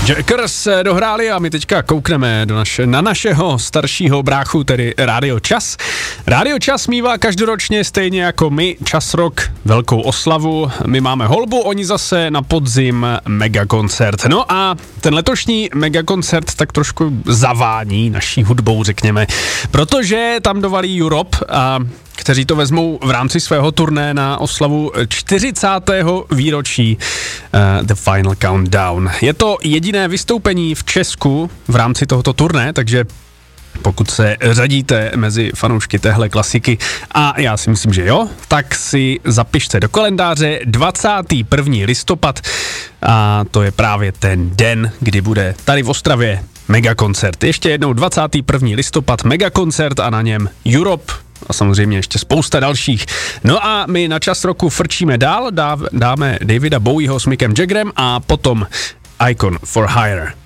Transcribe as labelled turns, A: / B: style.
A: Jackers dohráli a my teďka koukneme na našeho staršího bráchu, tedy Rádio Čas. Rádio Čas mívá každoročně stejně jako my Čas Rock velkou oslavu. My máme holbu, oni zase na podzim megakoncert. No a ten letošní megakoncert tak trošku zavání naší hudbou, řekněme, protože tam dovalí Europe, kteří to vezmou v rámci svého turné na oslavu 40. výročí The Final Countdown. Je to jediné vystoupení v Česku v rámci tohoto turné, takže pokud se řadíte mezi fanoušky téhle klasiky, a já si myslím, že jo, tak si zapište do kalendáře 21. listopad a to je právě ten den, kdy bude tady v Ostravě megakoncert. Ještě jednou 21. listopad megakoncert a na něm Europe a samozřejmě ještě spousta dalších. No a my na Čas roku frčíme dál, dáme Davida Bowieho s Mickem Jaggerem a potom Icon for Hire.